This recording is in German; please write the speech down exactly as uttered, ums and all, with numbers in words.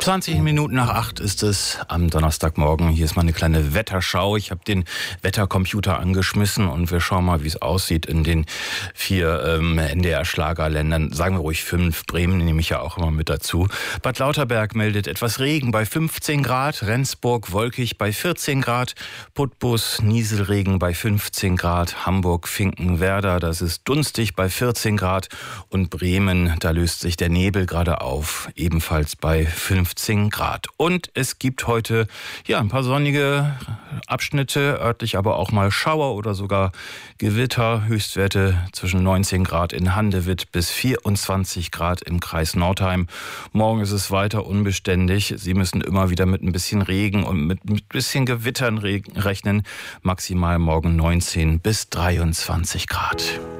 zwanzig Minuten nach acht ist es am Donnerstagmorgen. Hier ist mal eine kleine Wetterschau. Ich habe den Wettercomputer angeschmissen und wir schauen mal, wie es aussieht in den vier ähm, N D R-Schlagerländern. Sagen wir ruhig fünf. Bremen nehme ich ja auch immer mit dazu. Bad Lauterberg meldet etwas Regen bei fünfzehn Grad. Rendsburg wolkig bei vierzehn Grad. Putbus Nieselregen bei fünfzehn Grad. Hamburg Finkenwerder, das ist dunstig bei vierzehn Grad. Und Bremen, da löst sich der Nebel gerade auf, ebenfalls bei fünfzehn Grad. Und es gibt heute ja ein paar sonnige Abschnitte, örtlich aber auch mal Schauer oder sogar Gewitter. Höchstwerte zwischen neunzehn Grad in Handewitt bis vierundzwanzig Grad im Kreis Nordheim. Morgen ist es weiter unbeständig. Sie müssen immer wieder mit ein bisschen Regen und mit ein bisschen Gewittern rechnen. Maximal morgen neunzehn bis dreiundzwanzig Grad.